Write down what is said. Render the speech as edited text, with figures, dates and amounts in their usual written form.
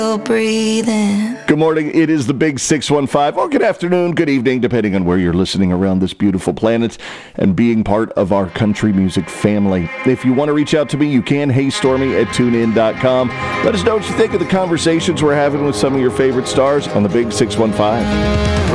breathing. Good morning. It is the Big 615, or good afternoon, good evening, depending on where you're listening around this beautiful planet and being part of our country music family. If you want to reach out to me, you can. Hey, Stormy at tunein.com. Let us know what you think of the conversations we're having with some of your favorite stars on the Big 615.